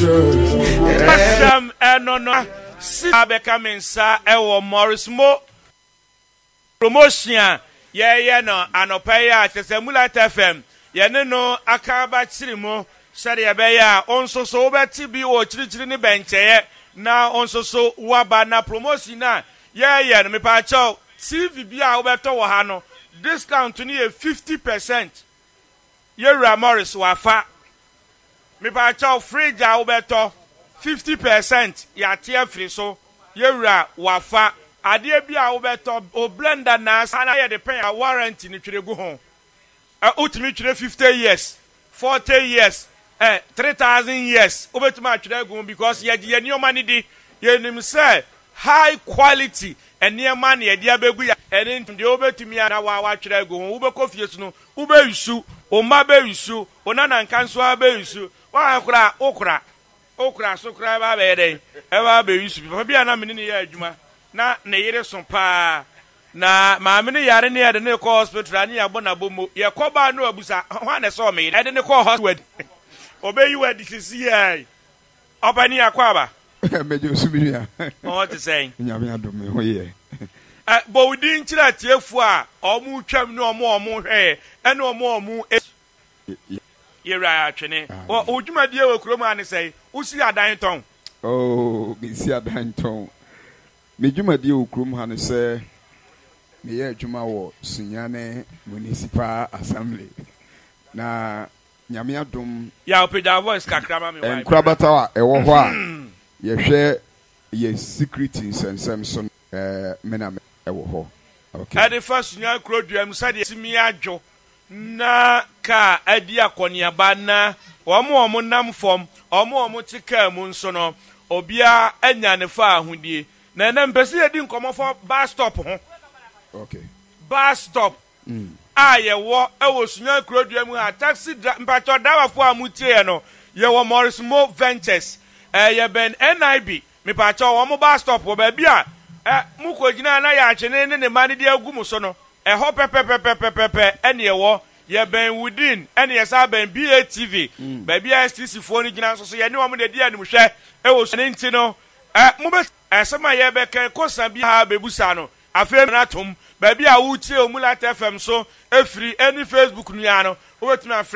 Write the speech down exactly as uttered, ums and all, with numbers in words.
Sam eno no si abeka mensa ewo Morris Mo promotion ye ye no anopa ya Tesemula F M ye ne no akaba chirimo sare ye be ya onso so obeti bi wo chirichiri ni bencheye na onso so waba na promotion na ye ye no me pa chaw T V bi a obeto wo ha no discount ni e fifty percent ye ra Morris wafa me pa chaw fridge a obeto fifty percent ya tie free so ye ra wafa ade bi a obeto o blender na sana ye de pen a warranty ni twere gu ho e utimi twere fifty years forty years eh three thousand years obetuma twere gu because ye ye nioma ni di ye nim say high quality eniema na ye dia begu ya ene ntumde obetumi na wa wa twere gu ho ubeko fie no ube yusu o ma be yusu onana nkanso abe yusu wa akura okura okura sokura ba be den e ba be yusu papa bia na meni ne ya adwuma na ne yere so pa na ma meni yare ne ya de ne ko hospital ani ya bo na bomo ye ko ba no abusa ho na so me de ne ko hospital obeyi wadi sisi ai obani akwa ba mejo subiria what to say nyame adome ho ye eh bo wudi nchira tiefu a omu twam ne omu omu hwe ene omu omu yera atwene o odwumadie we kurom ane sei usi adan ton oh bisi adan ton me dwumadie we kurom ha ne se me ye adwuma wo Sunyane Municipal Assembly na nyame adom ya opeda voice kakrama me wai enkrabata wa ewo ho a ye hwe ye security sensem so eh mena ewo ho okay ade first Sunyane kroduam sade timi adwo na ka adi akoniaba na omo omo nam fom omo omo tika mu nso no obia anya ne fa ahudie na na mpese edi nkomo for bus stop ho okay bus stop mm aye wo ewo Sunyane kroduam ha taxi mpacho dawafo amutie no ye wo Morris Mo Ventures eh ye ben N I B me pacho wo mo bus stop wo ba bia eh mu ko gina na ya achene ne ne mani de agu mu so no eho pepepepepepepe ene ewo ye ben within ene yesa ben B A T V ba bia S T C fo ni gina so so ye ne wo de dia nim hwe ewo so ne nti no eh mu be esema ye be ke kosa bi ha bebusa no afa na tom ba bia wo tie Omula F M so efiri any Facebook nu ya no wo betumi